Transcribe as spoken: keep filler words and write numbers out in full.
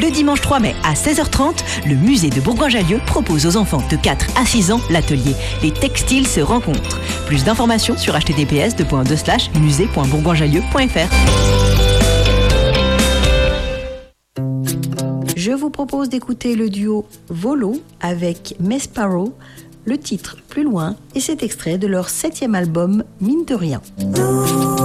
Le dimanche trois mai à seize heures trente, le musée de Bourgoin-Jallieu propose aux enfants de quatre à six ans l'atelier Les textiles se rencontrent. Plus d'informations sur h t t p s slash musée point bourgoin-jallieu point f r. Je vous propose d'écouter le duo Volo avec Mesparo, le titre Plus loin, et cet extrait de leur septième album Mine de rien.